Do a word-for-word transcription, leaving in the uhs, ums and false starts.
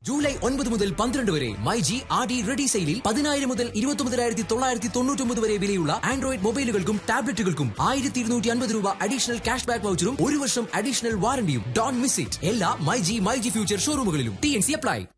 July ഒൻപത് മുതൽ പന്ത്രണ്ട് വരെ my G R D ready സെയിലിൽ പതിനായിരം മുതൽ ഇരുപത്തി ഒമ്പതിനായിരത്തി തൊള്ളായിരത്തി തൊണ്ണൂറ്റി ഒമ്പത് വരെ വിലയുള്ള ആൻഡ്രോയിഡ് മൊബൈലുകൾക്കും ടാബ്ലറ്റുകൾക്കും ആയിരത്തി ഇരുന്നൂറ്റി അൻപത് രൂപ അഡീഷണൽ ക്യാഷ് ബാക്ക് വൗച്ചറും ഒരു വർഷം അഡീഷണൽ വാറണ്ടിയും. Don't miss it. എല്ലാ my G my G future ഷോറൂമുകളിലും T N C apply.